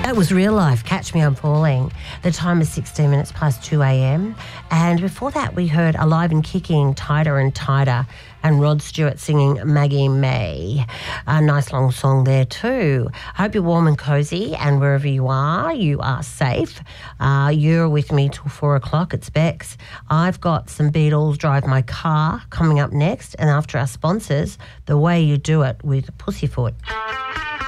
That was Real Life, Catch Me I'm Falling. The time is 16 minutes past 2 a.m. And before that, we heard Alive and Kicking, Tighter and Tighter, and Rod Stewart singing Maggie May. A nice long song there too. I hope you're warm and cosy, and wherever you are safe. You're with me till 4 o'clock. It's Bex. I've got some Beatles, Drive My Car, coming up next. And after our sponsors, The Way You Do It with Pussyfoot.